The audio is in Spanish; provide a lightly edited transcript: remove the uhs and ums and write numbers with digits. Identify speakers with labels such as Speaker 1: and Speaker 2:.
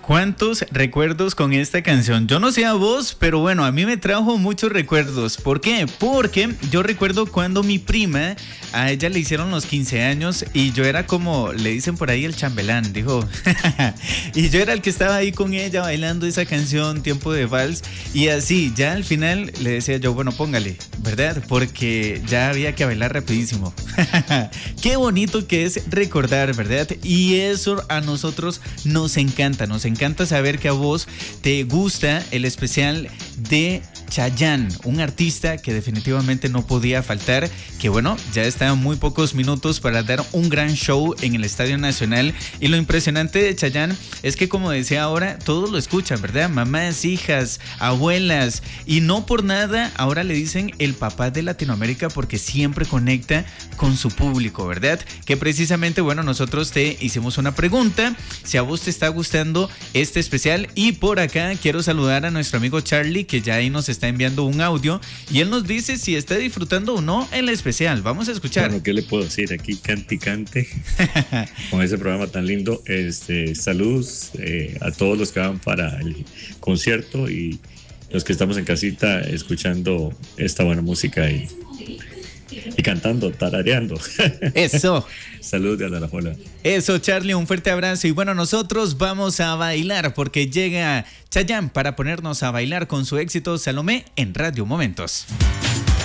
Speaker 1: ¿Cuántos recuerdos con esta canción? Yo no sé a vos, pero bueno, a mí me trajo muchos recuerdos. ¿Por qué? Porque yo recuerdo cuando mi prima, a ella le hicieron los 15 años y yo era como, le dicen por ahí el chambelán, dijo. Y yo era el que estaba ahí con ella bailando esa canción, Tiempo de Vals. Y así, ya al final le decía yo, bueno, póngale, ¿verdad? Porque ya había que bailar rapidísimo. Qué bonito que es recordar, ¿verdad? Y eso a nosotros nos encanta saber que a vos te gusta el especial de Chayanne, un artista que definitivamente no podía faltar, que bueno, ya estaban muy pocos minutos para dar un gran show en el Estadio Nacional. Y lo impresionante de Chayanne es que, como decía ahora, todos lo escuchan, ¿verdad? Mamás, hijas, abuelas, y no por nada ahora le dicen el papá de Latinoamérica, porque siempre conecta con su público, ¿verdad? Que precisamente, bueno, nosotros te hicimos una pregunta, si a vos te está gustando este especial, y por acá quiero saludar a nuestro amigo Charlie, que ya ahí nos está enviando un audio y él nos dice si está disfrutando o no el especial. Vamos a escuchar.
Speaker 2: Bueno, ¿qué le puedo decir? Aquí cante y cante con ese programa tan lindo. Saludos a todos los que van para el concierto y los que estamos en casita escuchando esta buena música y cantando, tarareando.
Speaker 1: Eso.
Speaker 2: Saludos de Alajuela.
Speaker 1: Eso, Charlie, un fuerte abrazo. Y bueno, nosotros vamos a bailar porque llega Chayanne para ponernos a bailar con su éxito Salomé en Radio Momentos.